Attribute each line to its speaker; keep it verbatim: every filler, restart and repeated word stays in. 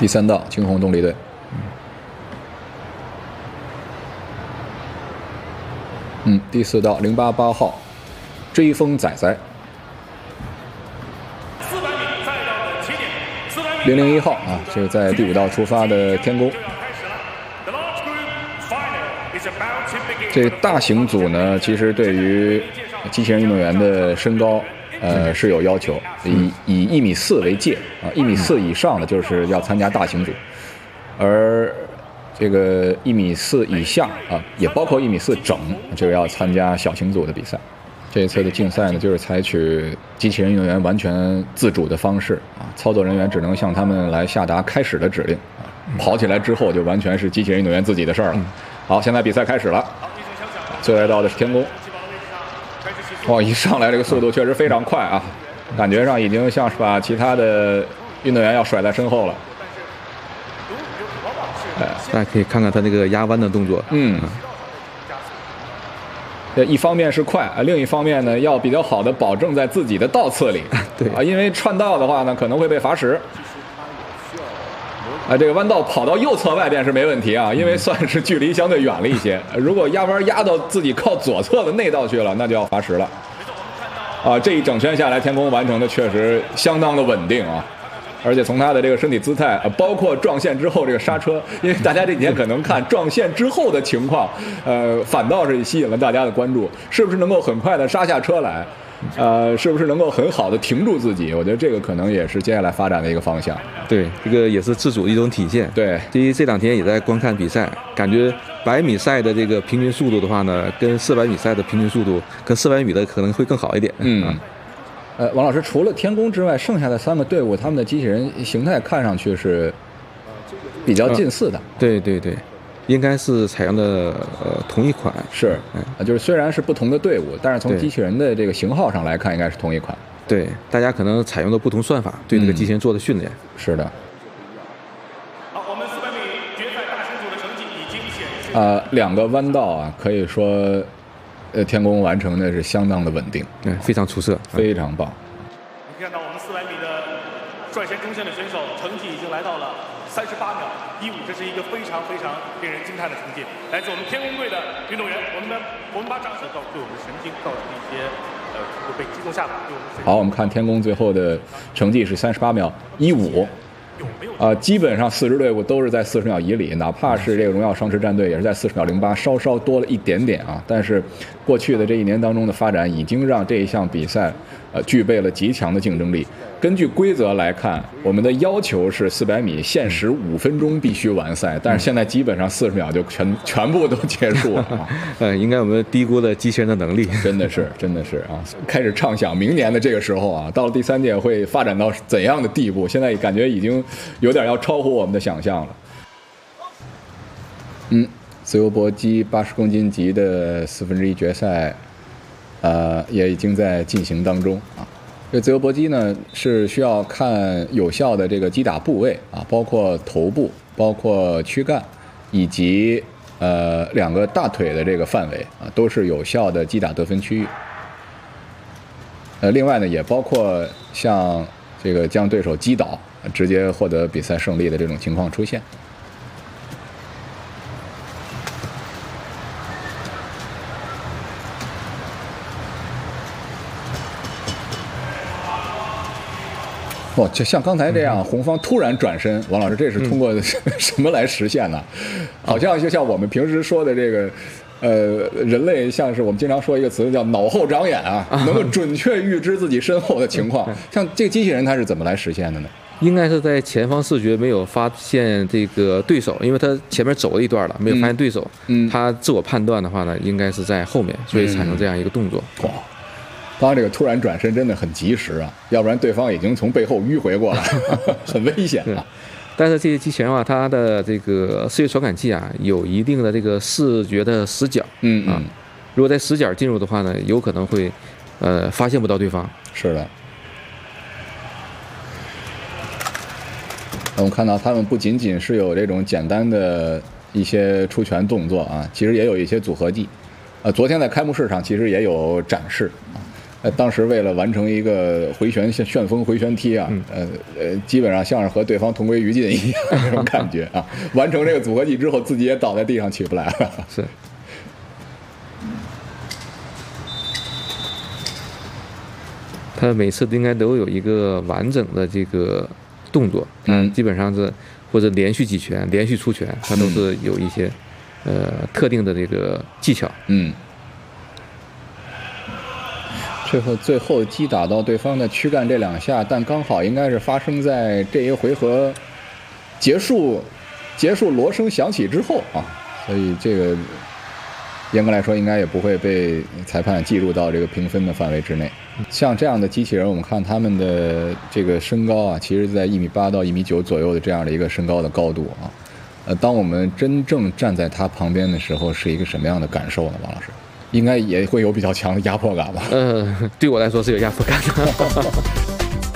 Speaker 1: 第三道青红动力队。嗯，第四道零八八号追风仔仔。零零一号啊，这是在第五道出发的天宫。这大型组呢，其实对于机器人运动员的身高，呃是有要求，以以一米四为界啊，一米四以上的就是要参加大型组，而这个一米四以下啊，也包括一米四整，这个要参加小型组的比赛。这一次的竞赛呢，就是采取机器人运动员完全自主的方式啊，操作人员只能向他们来下达开始的指令啊，跑起来之后就完全是机器人运动员自己的事儿了。好，现在比赛开始了，最后来到的是天宫。哇，一上来这个速度确实非常快啊，感觉上已经像是把其他的运动员要甩在身后了。
Speaker 2: 大家可以看看他那个压弯的动作，
Speaker 1: 嗯。这一方面是快啊，另一方面呢，要比较好的保证在自己的道次里。
Speaker 2: 对
Speaker 1: 啊，因为串道的话呢，可能会被罚时。啊，这个弯道跑到右侧外边是没问题啊，因为算是距离相对远了一些。如果压弯压到自己靠左侧的内道去了，那就要罚时了。啊，这一整圈下来，天宫完成的确实相当的稳定啊。而且从他的这个身体姿态，呃，包括撞线之后这个刹车，因为大家这几天可能看撞线之后的情况，呃，反倒是吸引了大家的关注，是不是能够很快的刹下车来，呃，是不是能够很好的停住自己？我觉得这个可能也是接下来发展的一个方向。
Speaker 2: 对，这个也是自主的一种体现。
Speaker 1: 对，
Speaker 2: 第一这两天也在观看比赛，感觉百米赛的这个平均速度的话呢，跟四百米赛的平均速度，跟四百米的可能会更好一点。
Speaker 1: 嗯。
Speaker 2: 啊
Speaker 1: 呃，王老师，除了天宫之外，剩下的三个队伍，他们的机器人形态看上去是比较近似的。
Speaker 2: 呃、对对对，应该是采用的呃同一款。
Speaker 1: 是，啊，就是虽然是不同的队伍，但是从机器人的这个型号上来看，应该是同一款。
Speaker 2: 对，大家可能采用的不同算法，对这个机器人做的训练。
Speaker 1: 嗯、是的。
Speaker 3: 好，我们四百米决赛大型组的成绩已经显示。
Speaker 1: 啊，两个弯道啊，可以说。呃，天宫完成的是相当的稳定，
Speaker 2: 嗯，非常出色，
Speaker 1: 非常棒。
Speaker 3: 你看到我们四百米的率先冲线的选手，成绩已经来到了三十八秒一五，这是一个非常非常令人惊叹的成绩，来自我们天宫队的运动员。我们的我们把掌声告对我们的神经造成一些呃被击中下巴，对我们神经。
Speaker 1: 好，我们看天宫最后的成绩是三十八秒一五。啊、呃，基本上四支队伍都是在四十秒以里，哪怕是这个荣耀双驰战队也是在四十秒零八，稍稍多了一点点啊。但是过去的这一年当中的发展，已经让这一项比赛呃具备了极强的竞争力。根据规则来看，我们的要求是四百米限时五分钟必须完赛，但是现在基本上四十秒就全全部都结束了、啊。
Speaker 2: 呃，应该我们低估了机器人的能力，
Speaker 1: 真的是，真的是啊！开始畅想明年的这个时候啊，到了第三届会发展到怎样的地步？现在感觉已经有点要超乎我们的想象了。嗯，自由搏击八十公斤级的四分之一决赛，呃，也已经在进行当中啊。这自由搏击呢，是需要看有效的这个击打部位啊，包括头部、包括躯干，以及呃两个大腿的这个范围啊，都是有效的击打得分区域。呃，另外呢，也包括像这个将对手击倒，直接获得比赛胜利的这种情况出现。哦，就像刚才这样，红方突然转身，王老师，这是通过什么来实现呢？好像就像我们平时说的这个，呃，人类像是我们经常说一个词叫脑后长眼啊，能够准确预知自己身后的情况。像这个机器人它是怎么来实现的呢？
Speaker 2: 应该是在前方视觉没有发现这个对手，因为他前面走了一段了，没有发现对手。嗯，他自我判断的话呢，应该是在后面，所以产生这样一个动作。
Speaker 1: 哇、嗯！刚刚这个突然转身真的很及时啊，要不然对方已经从背后迂回过来，很危险啊。
Speaker 2: 但是这些机器人的话，它的这个视觉传感器啊，有一定的这个视觉的死角。
Speaker 1: 嗯
Speaker 2: 啊，如果在死角进入的话呢，有可能会呃发现不到对方。
Speaker 1: 是的。我们看到他们不仅仅是有这种简单的一些出拳动作啊，其实也有一些组合技。呃，昨天在开幕式上其实也有展示啊。 呃，当时为了完成一个回旋旋风回旋踢啊，嗯、呃呃，基本上像是和对方同归于尽一样那种感觉啊。完成这个组合技之后，自己也倒在地上起不来了。
Speaker 2: 是。他每次应该都有一个完整的这个动作，嗯，基本上是或者连续几拳、连续出拳，他都是有一些、嗯、呃特定的这个技巧，
Speaker 1: 嗯。最后，最后击打到对方的躯干这两下，但刚好应该是发生在这一回合结束结束锣声响起之后啊，所以这个严格来说应该也不会被裁判计入到这个评分的范围之内。像这样的机器人，我们看他们的这个身高啊，其实在一米八到一米九左右的这样的一个身高的高度啊，呃，当我们真正站在他旁边的时候，是一个什么样的感受呢？王老师？应该也会有比较强的压迫感吧？
Speaker 2: 呃，对我来说是有压迫感的。